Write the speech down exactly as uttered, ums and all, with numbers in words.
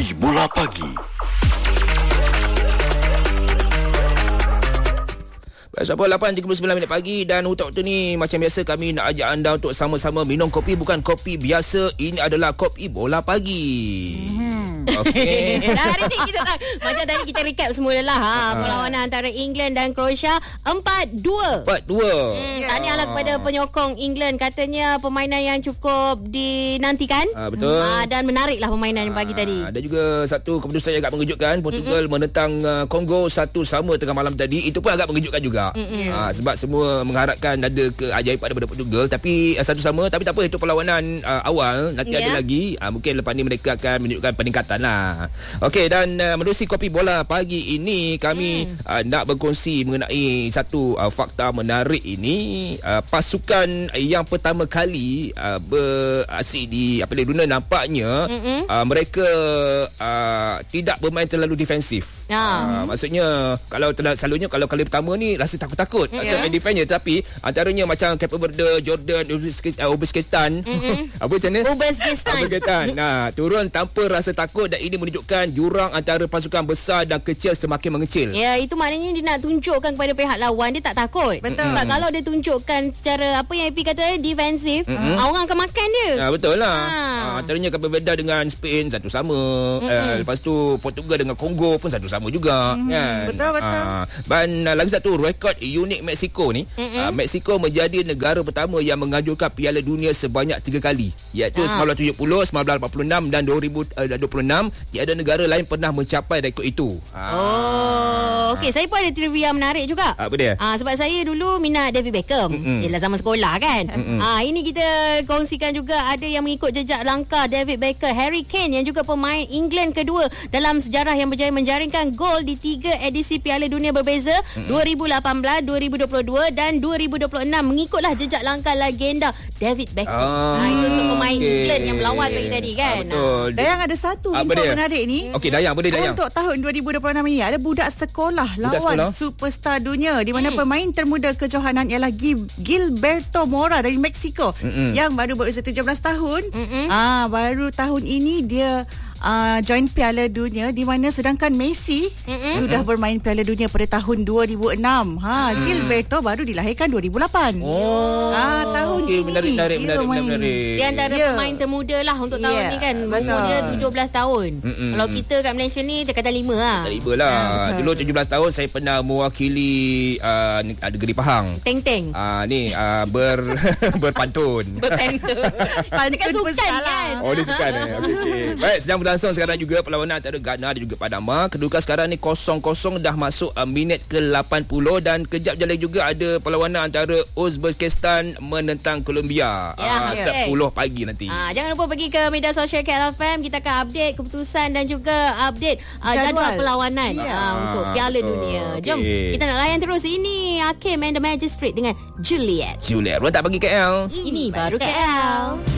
Kopi Bola Pagi. Pukul lapan tiga puluh sembilan minit pagi dan untuk waktu ni macam biasa kami nak ajak anda untuk sama-sama minum kopi. Bukan kopi biasa, ini adalah kopi bola pagi. Hmm. Okey. Hari ni kita tak, macam tadi kita recap semula lah ha, perlawanan antara England dan Croatia empat dua. empat dua. Hmm, tahniahlah kepada penyokong England, katanya permainan yang cukup dinantikan. Ha, betul. Ha, dan menariklah permainan ha, pagi tadi. Ada juga satu keputusan yang agak mengejutkan. Portugal mm-hmm. menentang uh, Kongo satu sama tengah malam tadi. Itu pun agak mengejutkan juga. Mm-hmm. Ha, sebab semua mengharapkan ada keajaiban daripada Portugal, tapi uh, satu sama. Tapi tak apa, itu perlawanan uh, awal. Nanti yeah. ada lagi. Uh, mungkin lepas ni mereka akan menunjukkan peningkatan lah. Okey, dan uh, menerusi kopi bola pagi ini kami mm. uh, nak berkongsi mengenai satu uh, fakta menarik ini. Uh, pasukan yang pertama kali uh, beraksi di apa dunia nampaknya mm-hmm. uh, mereka uh, tidak bermain terlalu defensif. Ya. Uh, maksudnya kalau selalunya kalau kali pertama ni rasa takut-takut yeah. rasa main defend je, tapi antaranya macam Cape Verde, Jordan, Uzbekistan mm-hmm. apa macam mana? Uzbekistan. Nah, turun tanpa rasa takut dan ini menunjukkan jurang antara pasukan besar dan kecil semakin mengecil. Ya, itu maknanya dia nak tunjukkan kepada pihak lawan dia tak takut. Betul. Sebab kalau dia tunjukkan secara apa yang A P kata defensif, mm-hmm. orang akan makan dia. Ya, betul lah. Ha. Ha, antaranya Cape Verde dengan Spain satu sama. Mm-hmm. Uh, lepas tu Portugal dengan Kongo pun satu sama juga. Mm-hmm. Kan? Betul betul. Ha. Dan uh, lagi satu rekod unik Mexico ni. Mm-hmm. Uh, Mexico menjadi negara pertama yang menganjurkan Piala Dunia sebanyak tiga kali, iaitu ha. sembilan belas tujuh puluh, sembilan belas lapan puluh enam dan dua ribu dua puluh enam. Tiada negara lain pernah mencapai rekod itu. Ha. Oh, okey, saya pun ada trivia menarik juga. Apa dia? Ah, sebab saya dulu minat David Beckham. Mm-hmm. Ialah zaman sekolah kan. Mm-hmm. Ah, ini kita kongsikan juga ada yang mengikut jejak langkah David Beckham, Harry Kane yang juga pemain England kedua dalam sejarah yang berjaya menjaringkan gol di tiga edisi Piala Dunia berbeza, mm-hmm. dua ribu lapan belas, dua ribu dua puluh dua dan dua ribu dua puluh enam, mengikutlah jejak langkah legenda David Beckham. Oh, ah, itu untuk pemain okay. England yang melawat pagi tadi kan. Ah, betul. Dayang ada satu info menarik ni. Okey, Dayang, apa dia Dayang? Untuk tahun dua ribu dua puluh enam ini ada budak sekolah budak lawan sekolah? superstar dunia, di mana hmm. pemain termuda kejohanan ialah Gilberto Mora dari Mexico mm-hmm. yang baru berusia tujuh belas tahun. Mm-hmm. Ah, baru tahun ini dia Uh, join Piala Dunia, di mana sedangkan Messi mm-hmm. sudah bermain Piala Dunia pada tahun dua ribu enam. Ha, mm. Gilberto baru dilahirkan dua ribu lapan. Oh, ah, tahun okay, ini menarik, menarik, menarik, menarik, menarik. Dia antara yeah. pemain termuda lah untuk yeah. tahun ni kan. Umur dia tujuh belas tahun. Mm-mm. Kalau kita kat Malaysia ni dekatan lima lah. Dekatan lima lah. Yeah. Dulu tujuh belas tahun saya pernah mewakili uh, negeri Pahang. Teng-teng. Uh, ni uh, ber berpantun. Berpantun. Pantun sukan kan. Oh, dia sukan eh. Okey, okey. Baik, sedang berlangsung sekarang juga perlawanan antara Ghana dan juga Panama. Kedudukan sekarang ni kosong kosong, dah masuk uh, minit ke lapan puluh dan kejap je lagi juga ada perlawanan antara Uzbekistan menentang Colombia. Ya, uh, okay. sepuluh pagi nanti. Uh, jangan lupa pergi ke media sosial K L F M. Kita akan update keputusan dan juga update uh, jadual perlawanan ya. uh, untuk Piala betul. Dunia. Jom okay. kita nak layan terus. Ini Hakim and the Magistrate dengan Juliet. Juliet, tak bagi K L. Ini, Ini baru K L.